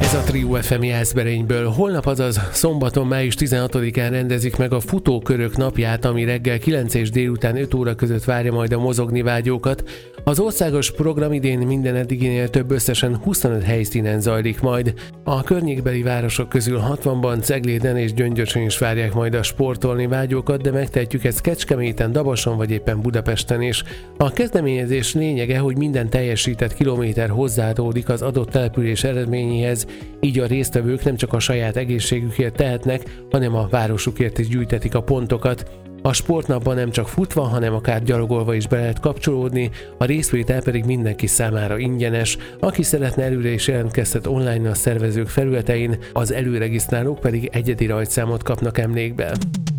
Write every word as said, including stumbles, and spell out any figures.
Ez a Trió ef em Jászberényből. Holnap, azaz szombaton, május tizenhatodikán rendezik meg a futókörök napját, ami reggel kilenc és délután öt óra között várja majd a mozogni vágyókat. Az országos program idén minden eddiginél több, összesen huszonöt helyszínen zajlik majd. A környékbeli városok közül hatvanban, Cegléden és Gyöngyösön is várják majd a sportolni vágyókat, de megtehetjük ezt Kecskeméten, Dabason vagy éppen Budapesten is. A kezdeményezés lényege, hogy minden teljesített kilométer hozzáadódik az adott település eredményéhez, így a résztvevők nem csak a saját egészségükért tehetnek, hanem a városukért is gyűjtetik a pontokat. A sportnapban nem csak futva, hanem akár gyalogolva is be lehet kapcsolódni, a részvétel pedig mindenki számára ingyenes. Aki szeretne, előre is jelentkezhet online a szervezők felületein, az előregisztrálók pedig egyedi rajtszámot kapnak emlékbe.